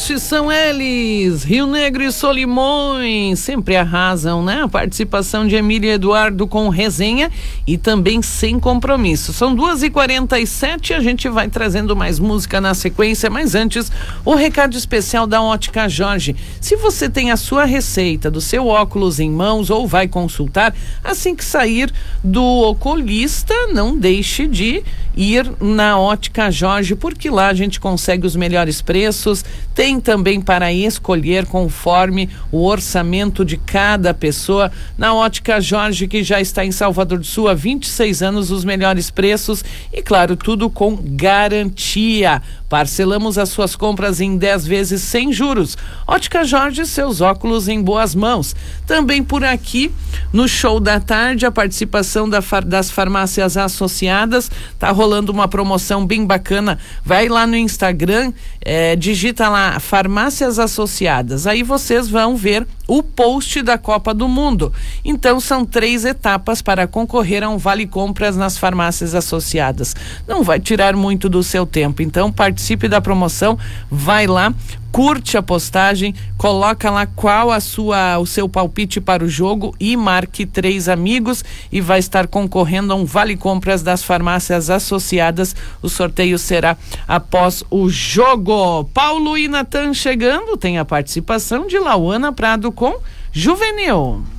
Estes são eles, Rio Negro e Solimões, sempre arrasam, né? A participação de Emília e Eduardo com resenha e também sem compromisso. São 2h47, a gente vai trazendo mais música na sequência, mas antes, o recado especial da Ótica Jorge. Se você tem a sua receita do seu óculos em mãos ou vai consultar, assim que sair do oculista, não deixe de ir na Ótica Jorge, porque lá a gente consegue os melhores preços, tem também para escolher conforme o orçamento de cada pessoa. Na Ótica Jorge, que já está em Salvador do Sul há 26 anos, os melhores preços e, claro, tudo com garantia. Parcelamos as suas compras em 10 vezes sem juros. Ótica Jorge, seus óculos em boas mãos. Também por aqui, no show da tarde, a participação das farmácias associadas. Tá rolando uma promoção bem bacana. Vai lá no Instagram, digita lá Farmácias Associadas. Aí vocês vão ver o post da Copa do Mundo. Então são 3 etapas para concorrer a um vale compras nas farmácias associadas. Não vai tirar muito do seu tempo. Então participe da promoção, vai lá, curte a postagem, coloca lá qual o seu palpite para o jogo e marque 3 amigos e vai estar concorrendo a um vale compras das farmácias associadas. O sorteio será após o jogo. Paulo e Natan chegando, tem a participação de Lauana Prado com Juvenil.